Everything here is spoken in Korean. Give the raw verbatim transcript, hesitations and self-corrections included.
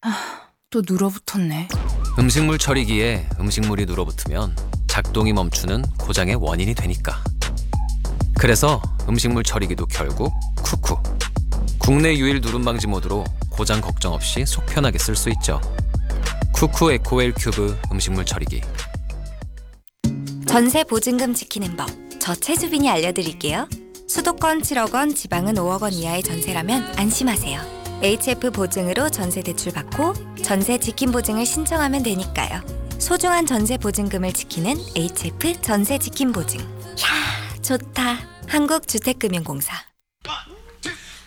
또 눌어붙었네. 음식물 처리기에 음식물이 눌어붙으면 작동이 멈추는 고장의 원인이 되니까. 그래서 음식물 처리기도 결국 쿠쿠. 국내 유일 누름 방지 모드로 고장 걱정 없이 속 편하게 쓸 수 있죠. 쿠쿠 에코웰 큐브 음식물 처리기. 전세 보증금 지키는 법, 저 최주빈이 알려드릴게요. 수도권 칠억 원, 지방은 오억 원 이하의 전세라면 안심하세요. 에이치에프 보증으로 전세 대출 받고 전세 지킴 보증을 신청하면 되니까요. 소중한 전세 보증금을 지키는 에이치에프 전세 지킴 보증. 야, 좋다. 한국주택금융공사.